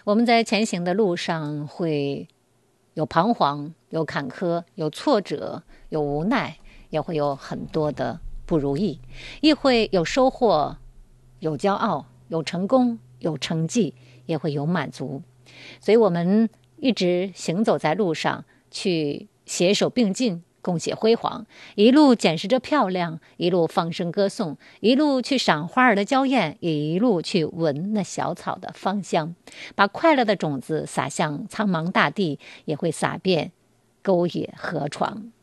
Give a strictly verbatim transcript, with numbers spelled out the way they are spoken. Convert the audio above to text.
我们在前行的路上会有彷徨，有坎坷，有挫折，有无奈，也会有很多的不如意，亦会有收获，有骄傲，有成功，有成绩，也会有满足。所以我们一直行走在路上，去携手并进，共写辉煌，一路捡拾着漂亮，一路放声歌颂，一路去赏花儿的娇艳，也一路去闻那小草的芳香，把快乐的种子撒向苍茫大地，也会撒遍沟野河床。